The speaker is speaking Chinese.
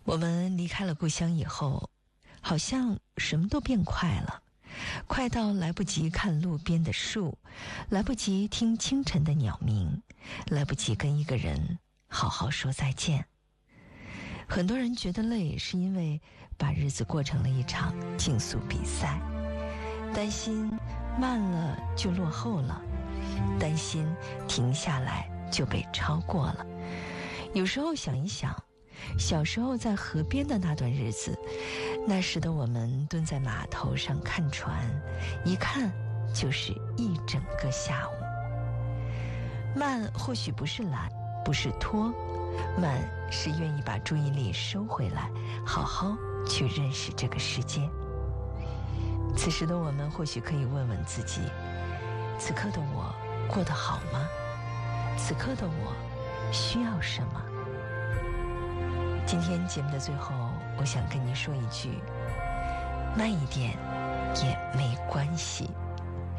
我们离开了故乡以后，好像什么都变快了，快到来不及看路边的树，来不及听清晨的鸟鸣，来不及跟一个人好好说再见。很多人觉得累，是因为把日子过成了一场竞速比赛，担心慢了就落后了，担心停下来就被超过了。有时候想一想，小时候在河边的那段日子，那时的我们蹲在码头上看船，一看就是一整个下午。慢或许不是懒，不是拖，慢是愿意把注意力收回来，好好去认识这个世界。此时的我们或许可以问问自己，此刻的我过得好吗？此刻的我需要什么？今天节目的最后，我想跟你说一句，慢一点也没关系。